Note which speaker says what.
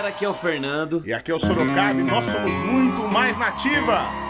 Speaker 1: aqui é o Fernando.
Speaker 2: E aqui é o Sorocaba e nós somos muito mais nativa.